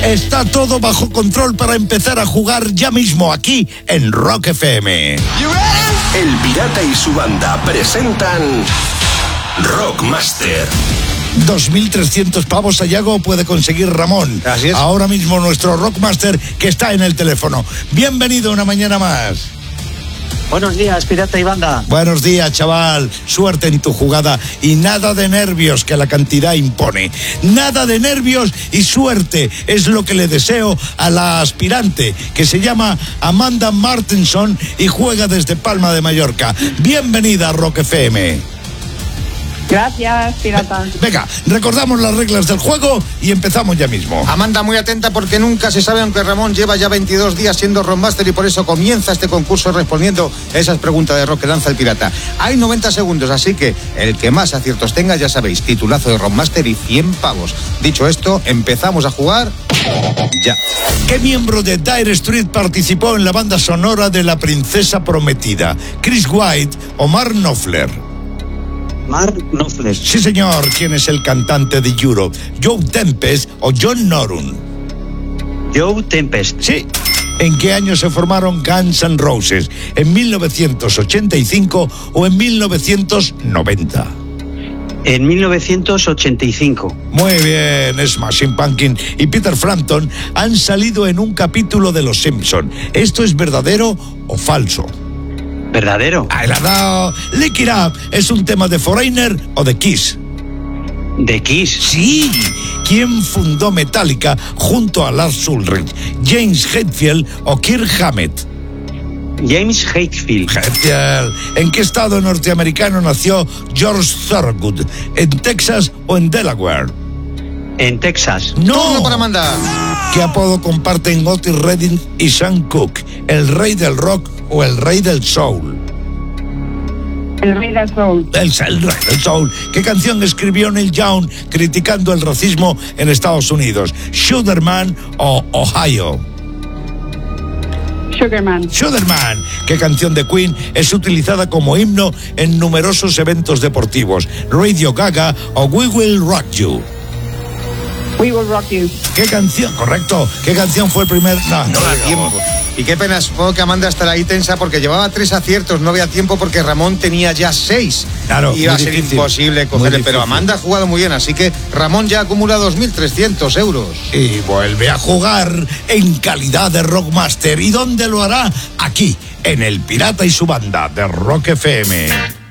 Está todo bajo control para empezar a jugar ya mismo aquí en Rock FM. El Pirata y su banda presentan Rockmaster. 2.300 pavos a Yago puede conseguir Ramón. Así es. Ahora mismo nuestro Rockmaster que está en el teléfono. Bienvenido una mañana más. Buenos días, Pirata y banda. Buenos días, chaval. Suerte en tu jugada y nada de nervios, que la cantidad impone. Nada de nervios y suerte es lo que le deseo a la aspirante, que se llama Amanda Martinson y juega desde Palma de Mallorca. Bienvenida a Rock FM. Gracias, Pirata. Venga, recordamos las reglas del juego y empezamos ya mismo. Amanda, muy atenta porque nunca se sabe, aunque Ramón lleva ya 22 días siendo Rockmaster y por eso comienza este concurso respondiendo esas preguntas de rock que lanza el Pirata. Hay 90 segundos, así que el que más aciertos tenga, ya sabéis, titulazo de Rockmaster y 100 pavos. Dicho esto, empezamos a jugar ya. ¿Qué miembro de Dire Straits participó en la banda sonora de La Princesa Prometida? ¿Chris White o Mark Knopfler? Mark Knopfler. Sí, señor. ¿Quién es el cantante de Europe? ¿Joe Tempest o John Norum? Joe Tempest. Sí. ¿En qué año se formaron Guns N' Roses? ¿En 1985 o en 1990? En 1985. Muy bien. Smashing Pumpkins y Peter Frampton han salido en un capítulo de Los Simpson. ¿Esto es verdadero o falso? ¿Verdadero? Ahí la ha dado. Lick It Up es un tema de Foreigner o de Kiss. ¿De Kiss? Sí. ¿Quién fundó Metallica junto a Lars Ulrich? ¿James Hetfield o Kirk Hammett? James Hetfield. Hetfield. ¿En qué estado norteamericano nació George Thorogood? ¿En Texas o en Delaware? En Texas. ¡No! Turno para Amanda. ¿Qué apodo comparten Otis Redding y Sam Cooke? ¿El rey del rock o el rey del soul? El rey del soul. El rey del soul. ¿Qué canción escribió Neil Young criticando el racismo en Estados Unidos? ¿Sugarman o Ohio? Sugarman. Sugarman. ¿Qué canción de Queen es utilizada como himno en numerosos eventos deportivos? ¿Radio Gaga o We Will Rock You? We Will Rock You. ¿Qué canción? Correcto. ¿Qué canción fue el primer? No da tiempo. Y qué pena, supongo que Amanda estará ahí tensa porque llevaba 3 aciertos, no había tiempo porque Ramón tenía ya 6. Claro, iba a muy ser difícil, imposible muy cogerle, difícil. pero Amanda ha jugado muy bien, así que Ramón ya acumula 2.300 euros. Y vuelve a jugar en calidad de Rockmaster. ¿Y dónde lo hará? Aquí, en El Pirata y su banda de Rock FM.